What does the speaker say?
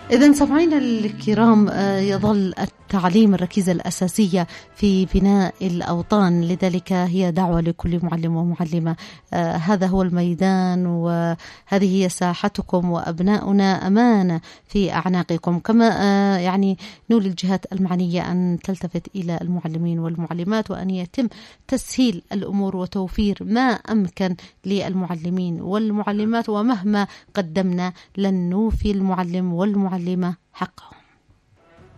إذن سمعينا الكرام، يظل التعليم الركيزة الأساسية في بناء الأوطان، لذلك هي دعوة لكل معلم ومعلمة. هذا هو الميدان وهذه هي ساحتكم، وأبناؤنا أمانة في أعناقكم. كما يعني نولي الجهات المعنية أن تلتفت إلى المعلمين والمعلمات، وأن يتم تسهيل الأمور وتوفير ما أمكن للمعلمين والمعلمات، ومهما قدمنا لن نوفي المعلم والمعلمة حقهم.